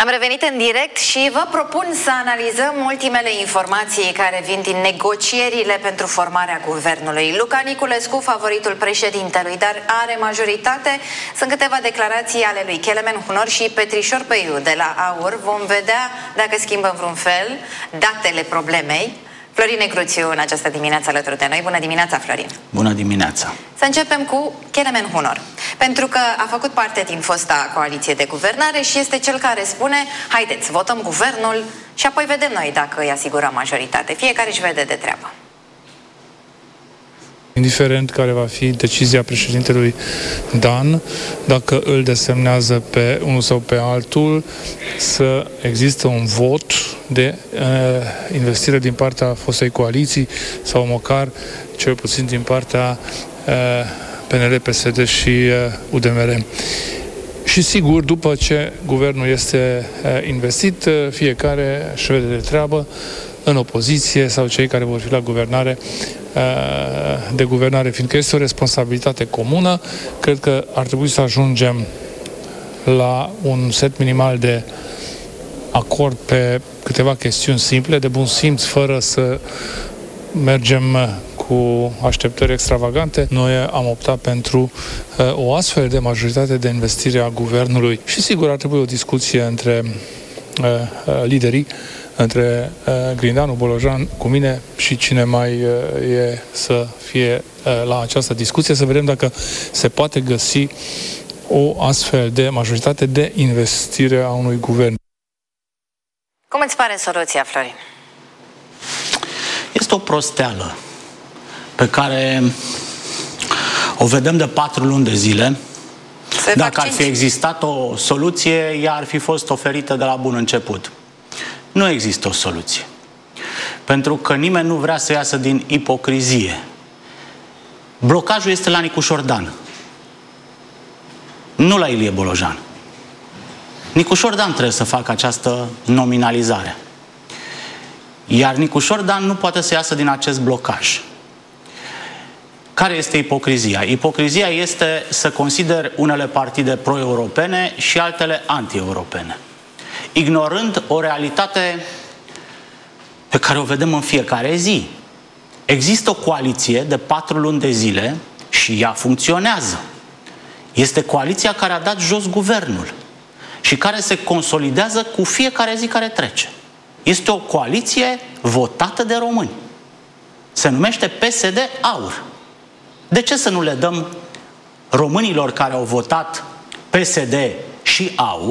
Am revenit în direct și vă propun să analizăm ultimele informații care vin din negocierile pentru formarea guvernului. Luca Niculescu, favoritul președintelui, dar are majoritate. Sunt câteva declarații ale lui Kelemen Hunor și Petrișor Peiu de la AUR. Vom vedea dacă schimbă în vreun fel datele problemei. Florin Negruțiu în această dimineață alături de noi. Bună dimineața, Florin! Bună dimineața! Să începem cu Kelemen Hunor, pentru că a făcut parte din fosta coaliție de guvernare și este cel care spune: haideți, votăm guvernul și apoi vedem noi dacă îi asigurăm majoritate. Fiecare își vede de treabă. Indiferent care va fi decizia președintelui Dan, dacă îl desemnează pe unul sau pe altul, să există un vot de investire din partea fostei coaliții sau măcar cel puțin din partea PNL, PSD și UDMR. Și sigur, după ce guvernul este investit, fiecare își vede de treabă în opoziție sau cei care vor fi la guvernare de guvernare, fiindcă este o responsabilitate comună. Cred că ar trebui să ajungem la un set minimal de acord pe câteva chestiuni simple, de bun simț, fără să mergem cu așteptări extravagante. Noi am optat pentru o astfel de majoritate de investire a guvernului și sigur ar trebui o discuție între liderii, între Grindanu, Bolojan, cu mine și cine mai e să fie la această discuție, să vedem dacă se poate găsi o astfel de majoritate de investire a unui guvern. Cum îți pare soluția, Florin? Este o prosteală pe o vedem de 4 luni de zile. Dacă ar fi existat o soluție, ea ar fi fost oferită de la bun început. Nu există o soluție. Pentru că nimeni nu vrea să iasă din ipocrizie. Blocajul este la Nicușor Dan, nu la Ilie Bolojan. Nicușor Dan trebuie să facă această nominalizare. Iar Nicușor Dan nu poate să iasă din acest blocaj. Care este ipocrizia? Ipocrizia este să consider unele partide pro-europene și altele anti-europene, ignorând o realitate pe care o vedem în fiecare zi. Există o coaliție de 4 luni de zile și ea funcționează. Este coaliția care a dat jos guvernul și care se consolidează cu fiecare zi care trece. Este o coaliție votată de români. Se numește PSD-AUR. De ce să nu le dăm românilor care au votat PSD și AUR